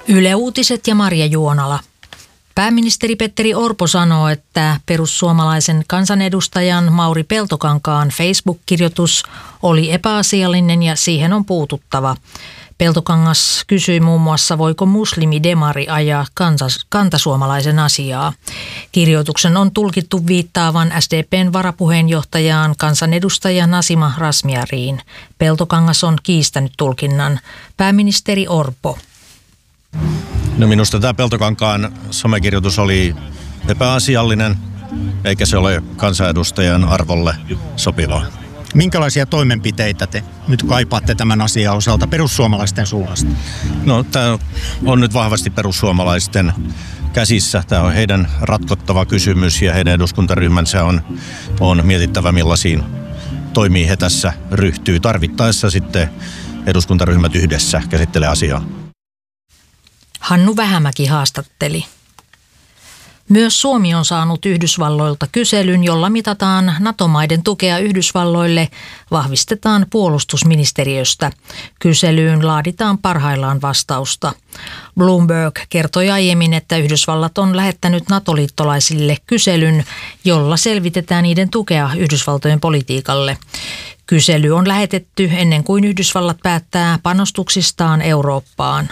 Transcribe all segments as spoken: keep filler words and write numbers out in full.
Yle Uutiset ja Marja Juonala. Pääministeri Petteri Orpo sanoo, että perussuomalaisen kansanedustajan Mauri Peltokankaan Facebook-kirjoitus oli epäasiallinen ja siihen on puututtava. Peltokangas kysyi muun muassa, voiko muslimidemari ajaa kansas, kantasuomalaisen asiaa. Kirjoituksen on tulkittu viittaavan S D P:n varapuheenjohtajaan kansanedustaja Nasima Razmyariin. Peltokangas on kiistänyt tulkinnan. Pääministeri Orpo. No minusta tämä Peltokankaan somekirjoitus oli epäasiallinen, eikä se ole kansanedustajan arvolle sopivaa. Minkälaisia toimenpiteitä te nyt kaipaatte tämän asian osalta perussuomalaisten suunnasta? No tämä on nyt vahvasti perussuomalaisten käsissä. Tämä on heidän ratkottava kysymys ja heidän eduskuntaryhmänsä on, on mietittävä, millaisiin toimiin he tässä ryhtyy. Tarvittaessa sitten eduskuntaryhmät yhdessä käsittelee asiaa. Hannu Vähämäki haastatteli. Myös Suomi on saanut Yhdysvalloilta kyselyn, jolla mitataan NATO-maiden tukea Yhdysvalloille, vahvistetaan puolustusministeriöstä. Kyselyyn laaditaan parhaillaan vastausta. Bloomberg kertoi aiemmin, että Yhdysvallat on lähettänyt NATO-liittolaisille kyselyn, jolla selvitetään niiden tukea Yhdysvaltojen politiikalle. Kysely on lähetetty ennen kuin Yhdysvallat päättää panostuksistaan Eurooppaan.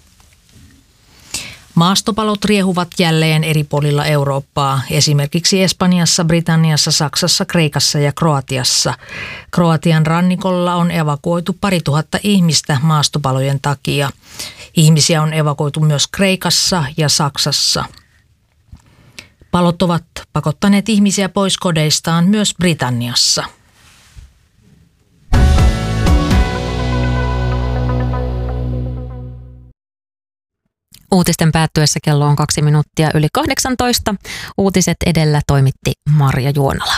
Maastopalot riehuvat jälleen eri puolilla Eurooppaa, esimerkiksi Espanjassa, Britanniassa, Saksassa, Kreikassa ja Kroatiassa. Kroatian rannikolla on evakuoitu pari tuhatta ihmistä maastopalojen takia. Ihmisiä on evakuoitu myös Kreikassa ja Saksassa. Palot ovat pakottaneet ihmisiä pois kodeistaan myös Britanniassa. Uutisten päättyessä kello on kaksi minuuttia yli kahdeksantoista. Uutiset edellä toimitti Marja Juonala.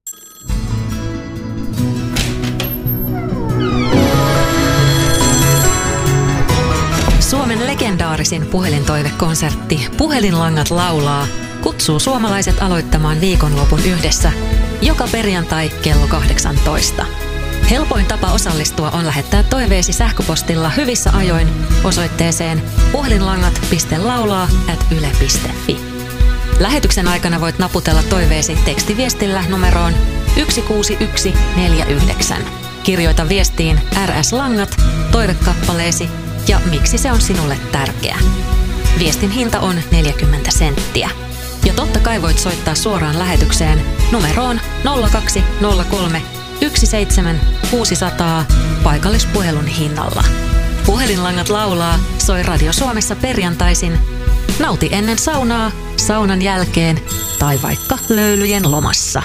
Suomen legendaarisin puhelintoivekonsertti Puhelinlangat laulaa kutsuu suomalaiset aloittamaan viikonlopun yhdessä joka perjantai kello kahdeksantoista. Helpoin tapa osallistua on lähettää toiveesi sähköpostilla hyvissä ajoin osoitteeseen puhelinlangat piste laulaa ät yle piste fi. Lähetyksen aikana voit naputella toiveesi tekstiviestillä numeroon yksi kuusi yksi neljä yhdeksän. Kirjoita viestiin R S-langat, toivekappaleesi ja miksi se on sinulle tärkeä. Viestin hinta on neljäkymmentä senttiä. Ja totta kai voit soittaa suoraan lähetykseen numeroon nolla kaksi nolla kolme yksi seitsemän kuusi nolla nolla paikallispuhelun hinnalla. Puhelinlangat laulaa soi Radio Suomessa perjantaisin. Nauti ennen saunaa, saunan jälkeen tai vaikka löylyjen lomassa.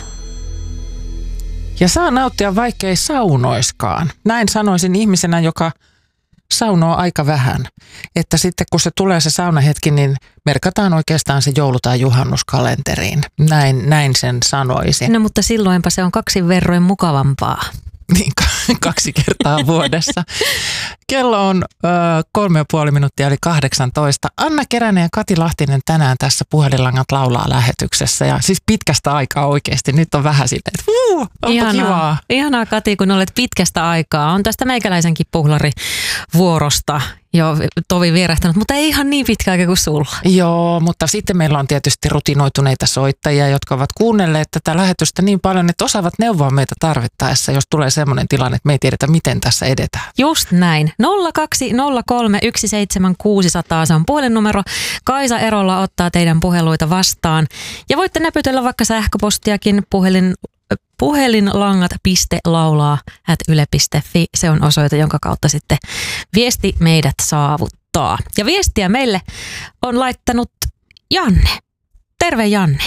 Ja saa nauttia vaikkei saunoiskaan. Näin sanoisin ihmisenä, joka saunoo aika vähän. Että sitten kun se tulee se saunahetki, niin merkataan oikeastaan se joulu- tai juhannuskalenteriin. Näin, näin sen sanoisin. No mutta silloinpa se on kaksin verroin mukavampaa. Niin, kaksi kertaa vuodessa. Kello on ö, kolme ja puoli minuuttia eli kahdeksantoista. Anna Keränen ja Kati Lahtinen tänään tässä Puhelinlangat laulaa -lähetyksessä. Ja siis pitkästä aikaa oikeasti. Nyt on vähän silleen, että huu, onpa ihanaa, kivaa. Ihanaa Kati, kun olet pitkästä aikaa. On tästä meikäläisenkin puhlarivuorosta jo tovi vierähtänyt, mutta ei ihan niin pitkä aika kuin sulla. Joo, mutta sitten meillä on tietysti rutinoituneita soittajia, jotka ovat kuunnelleet tätä lähetystä niin paljon, että osaavat neuvoa meitä tarvittaessa, jos tulee semmoinen tilanne, että me ei tiedetä, miten tässä edetään. Just näin. nolla kaksi nolla kolme yksi seitsemän kuusi nolla nolla, se on puhelinnumero. Kaisa Erolla ottaa teidän puheluita vastaan. Ja voitte näpytellä vaikka sähköpostiakin puhelin puhelinlangat piste laulaa ät yle piste fi. Se on osoite, jonka kautta sitten viesti meidät saavuttaa. Ja viestiä meille on laittanut Janne. Terve Janne.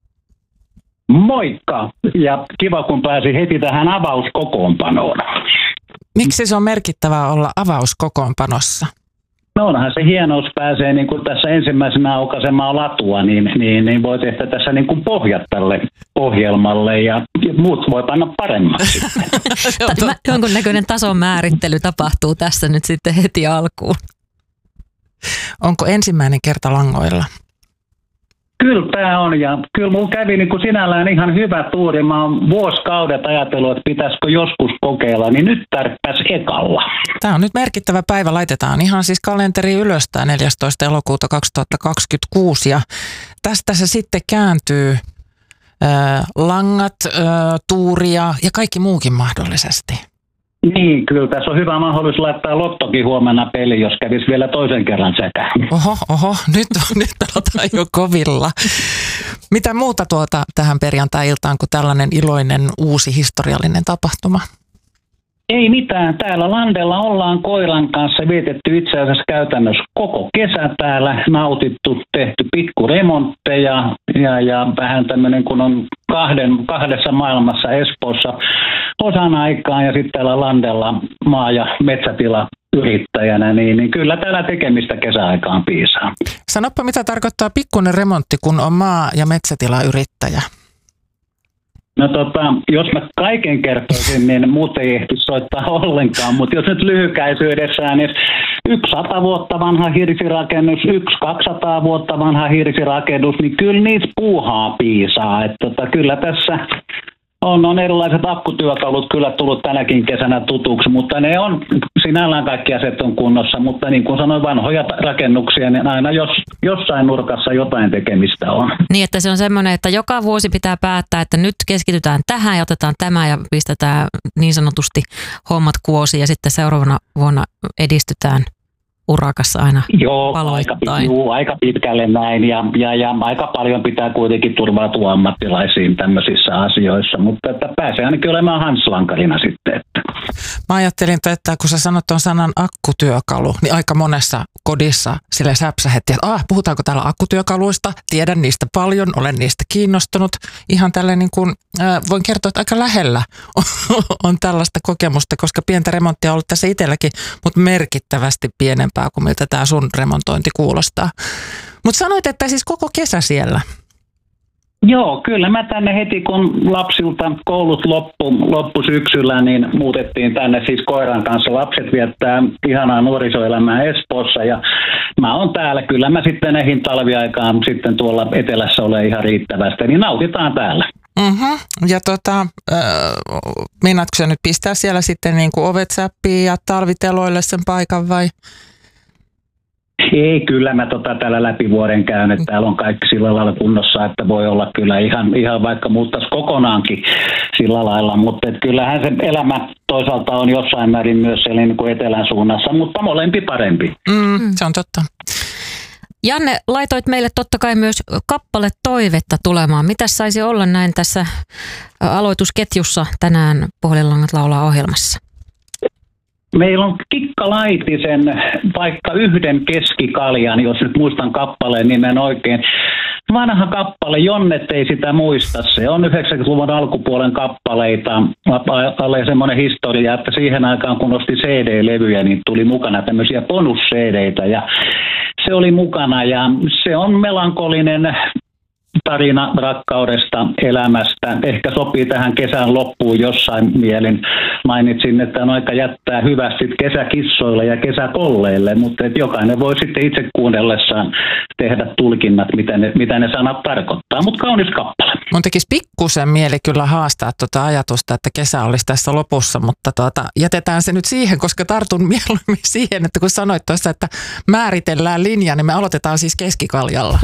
Moikka! Ja kiva, kun pääsi heti tähän avauskokoonpanoon. Miksi se on merkittävää olla avauskokoonpanossa? No onhan se hienous pääsee niin kuin tässä ensimmäisenä aukaisemaan latua, niin, niin, niin voi tehdä tässä niin kuin pohjat tälle ohjelmalle ja muut voi panna paremmaksi. Jonkunnäköinen tason määrittely tapahtuu tässä nyt sitten heti alkuun. Onko ensimmäinen kerta langoilla? Kyllä tämä on, ja kyllä mulla kävi niin kuin sinällään ihan hyvä tuuri. Mä oon vuosikaudet ajatellut, että pitäisikö joskus kokeilla, niin nyt tärppäs ekalla. Tämä on nyt merkittävä päivä. Laitetaan ihan siis kalenteri ylös tämä neljästoista elokuuta kaksituhattakaksikymmentäkuusi, ja tästä se sitten kääntyy ää, langat, ää, tuuria ja kaikki muukin mahdollisesti. Niin, kyllä tässä on hyvä mahdollisuus laittaa lottokin huomenna peli, jos kävisi vielä toisen kerran sekä. Oho, oho, nyt, nyt aletaan jo kovilla. Mitä muuta tuota tähän perjantai-iltaan kuin tällainen iloinen uusi historiallinen tapahtuma? Ei mitään. Täällä Landella ollaan koiran kanssa vietetty itse asiassa käytännössä koko kesä täällä, nautittu, tehty pikkuremontteja ja, ja vähän tämmöinen, kun on kahden, kahdessa maailmassa Espoossa osan aikaa ja sitten täällä Landella maa- ja metsätila yrittäjänä, niin, niin kyllä täällä tekemistä kesäaikaan piisaa. Sanoppa, mitä tarkoittaa pikkuinen remontti, kun on maa- ja metsätilayrittäjä? No tota, jos mä kaiken kertoisin, niin muut ei ehti soittaa ollenkaan, mutta jos nyt lyhykäisyydessään, niin yksi sata vuotta vanha hirsirakennus, yksi kaksisataa vuotta vanha hirsirakennus, niin kyllä niitä puuhaa piisaa. Että tota, kyllä tässä on, on erilaiset akkutyökalut kyllä tullut tänäkin kesänä tutuksi, mutta ne on sinällään kaikki asiat on kunnossa, mutta niin kuin sanoin, vanhoja rakennuksia, niin aina jos, jossain nurkassa jotain tekemistä on. Niin, että se on semmoinen, että joka vuosi pitää päättää, että nyt keskitytään tähän ja otetaan tämä ja pistetään niin sanotusti hommat kuosiin ja sitten seuraavana vuonna edistytään urakassa aina Joo, aika, juu, aika pitkälle näin ja, ja, ja aika paljon pitää kuitenkin turvautua ammattilaisiin tämmöisissä asioissa, mutta että pääsee ainakin olemaan hanslankarina sitten. Että. Mä ajattelin, että kun sä sanot tuon sanan akkutyökalu, niin aika monessa kodissa sille säpsähetti, että ah, puhutaanko täällä akkutyökaluista, tiedän niistä paljon, olen niistä kiinnostunut. Ihan tälleen niin kuin, äh, voin kertoa, että aika lähellä on tällaista kokemusta, koska pientä remonttia on ollut tässä itselläkin, mutta merkittävästi pienempää kuin miltä tämä sun remontointi kuulostaa. Mutta sanoit, että siis koko kesä siellä. Joo, kyllä mä tänne heti kun lapsilta koulut loppu, loppu syksyllä, niin muutettiin tänne siis koiran kanssa. Lapset viettää ihanaa nuorisoelämää Espoossa ja mä oon täällä. Kyllä mä sitten ehin talviaikaan sitten tuolla etelässä ole ihan riittävästi, niin nautitaan täällä. Mm-hmm. Ja tota, äh, meinaatko sä nyt pistää siellä sitten niin kuin ovet säppiin ja talviteloille sen paikan vai? Ei, kyllä mä tota täällä läpi vuoden käyn, että täällä on kaikki sillä lailla kunnossa, että voi olla kyllä ihan, ihan vaikka muuttaisi kokonaankin sillä lailla, mutta et kyllähän se elämä toisaalta on jossain määrin myös siellä niin kuin etelän suunnassa, mutta molempi parempi. Mm, se on totta. Janne, laitoit meille totta kai myös kappale toivetta tulemaan. Mitäs saisi olla näin tässä aloitusketjussa tänään Puhelinlangat laulaa -ohjelmassa? Meillä on Kikka Laitisen vaikka yhden keskikaljan, jos nyt muistan kappaleen nimen oikein. Vanha kappale, Jonnet ei sitä muista. Se on yhdeksänkymmentäluvun alkupuolen kappaleita. Alle semmoinen historia, että siihen aikaan kun osti C D-levyjä, niin tuli mukana tämmöisiä bonus-C D:itä ja se oli mukana ja se on melankolinen tarina rakkaudesta, elämästä. Ehkä sopii tähän kesän loppuun jossain mielin. Mainitsin, että on aika jättää hyvästi kesäkissoille ja kesäkolleille, mutta että jokainen voi sitten itse kuunnellessaan tehdä tulkinnat, mitä ne, mitä ne sanat tarkoittaa. Mutta kaunis kappale. Mun tekisi pikkusen mieli kyllä haastaa tuota ajatusta, että kesä olisi tässä lopussa, mutta tuota, jätetään se nyt siihen, koska tartun mieluummin siihen, että kun sanoit tuossa, että määritellään linja, niin me aloitetaan siis keskikaljalla.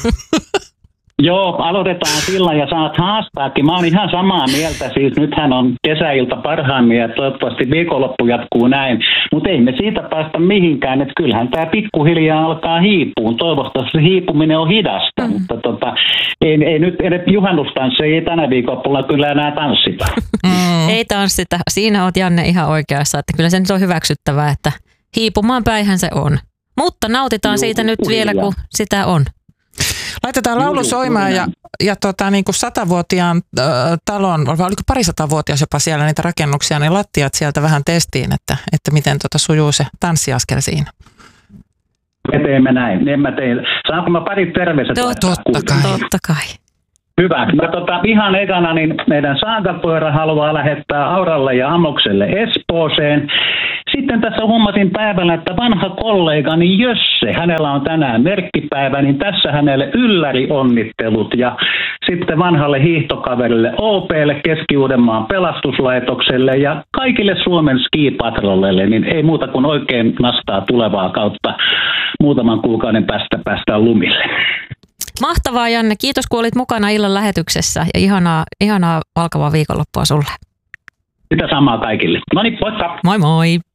Joo, aloitetaan sillä ja saat haastaakin. Mä oon ihan samaa mieltä, siis nythän on kesäilta parhaimmia ja toivottavasti viikonloppu jatkuu näin, mutta ei me siitä päästä mihinkään, että kyllähän tämä pikkuhiljaa alkaa hiipuun. Toivottavasti hiipuminen on hidasta, mm. mutta tota, ei, ei nyt edes juhannustanssi, ei tänä viikonloppuna kyllä enää tanssita. Mm. Ei tanssita, siinä oot Janne ihan oikeassa, että kyllä se nyt on hyväksyttävää, että hiipumaan päihän se on. Mutta nautitaan Juu, siitä nyt vielä, kun sitä on. Laitetaan laulu soimaan ja, ja tota, niin kuin satavuotiaan äh, talon, vai oliko parisatavuotias jopa siellä niitä rakennuksia, niin lattiat sieltä vähän testiin, että, että miten tota sujuu se tanssiaskel siinä. Me teemme näin. En mä teille. Saanko mä parit terveiset? Totta kai. Totta kai. Hyvä. Mä tota, ihan ekana niin meidän saakakoira haluaa lähettää Auralle ja Amokselle Espooseen. Sitten tässä huomasin päivällä, että vanha kollegani Jösse, hänellä on tänään merkkipäivä, niin tässä hänelle ylläri onnittelut. Ja sitten vanhalle hiihtokaverille O P:lle, Keski-Uudenmaan pelastuslaitokselle ja kaikille Suomen skipatrolleille, niin ei muuta kuin oikein nastaa tulevaa kautta muutaman kuukauden päästä päästään lumille. Mahtavaa, Janne. Kiitos, kun olit mukana illan lähetyksessä ja ihanaa, ihanaa alkavaa viikonloppua sulle. Sitä samaa kaikille. No niin, moikka! Moi moi!